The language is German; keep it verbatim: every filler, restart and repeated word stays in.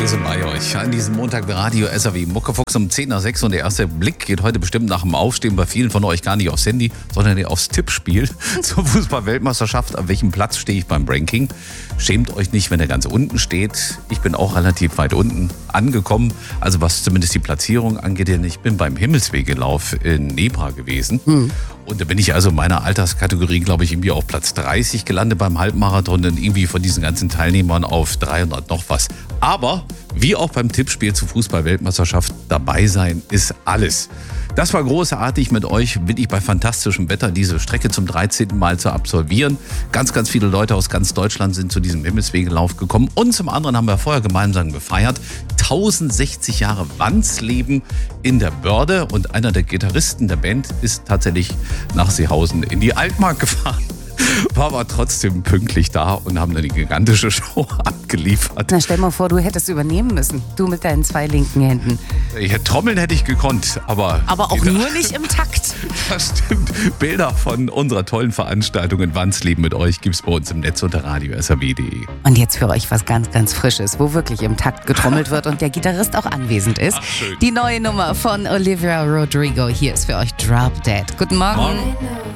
Wir sind bei euch an diesem Montag Radio S A W Muckefuchs um zehn nach sechs und der erste Blick geht heute bestimmt nach dem Aufstehen bei vielen von euch gar nicht aufs Handy, sondern aufs Tippspiel zur Fußball-Weltmeisterschaft. An welchem Platz stehe ich beim Ranking? Schämt euch nicht, wenn er ganz unten steht. Ich bin auch relativ weit unten angekommen, also was zumindest die Platzierung angeht, denn ich bin beim Himmelswegelauf in Nebra gewesen. Hm. Und da bin ich also in meiner Alterskategorie, glaube ich, irgendwie auf Platz dreißig gelandet beim Halbmarathon und irgendwie von diesen ganzen Teilnehmern auf dreihundert noch was. Aber wie auch beim Tippspiel zur Fußball-Weltmeisterschaft, dabei sein ist alles. Das war großartig, mit euch bin ich bei fantastischem Wetter diese Strecke zum dreizehnten Mal zu absolvieren. Ganz, ganz viele Leute aus ganz Deutschland sind zu diesem Himmelswegelauf gekommen. Und zum anderen haben wir vorher gemeinsam gefeiert. tausendsechzig Jahre Wandsleben in der Börde. Und einer der Gitarristen der Band ist tatsächlich nach Seehausen in die Altmark gefahren. War aber trotzdem pünktlich da und haben dann die gigantische Show abgeliefert. Na, stell mal vor, du hättest übernehmen müssen. Du mit deinen zwei linken Händen. Ja, trommeln hätte ich gekonnt, aber... Aber auch nur nicht im Takt. Das stimmt. Bilder von unserer tollen Veranstaltung in Wandsleben mit euch gibt's bei uns im Netz unter radio s a w punkt de. Und jetzt für euch was ganz, ganz Frisches, wo wirklich im Takt getrommelt wird und der Gitarrist auch anwesend ist. Ach, die neue Nummer von Olivia Rodrigo. Hier ist für euch Drop Dead. Guten Morgen. Morgen.